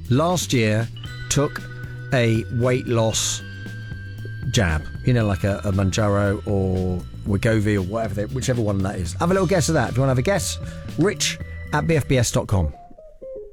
last year took a weight loss jab? You know, like a Mounjaro or Wegovy or whatever, whichever one that is. Have a little guess of that. Do you want to have a guess? Rich@bfbs.com.